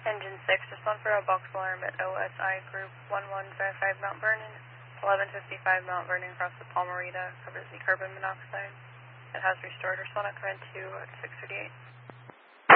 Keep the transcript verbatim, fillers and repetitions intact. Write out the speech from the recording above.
Engine six, respond for a box alarm at O S I Group one one five five Mount Vernon. eleven fifty-five Mount Vernon across the Palmerita, covers the carbon monoxide. It has restored. Respond at command two at six thirty-eight.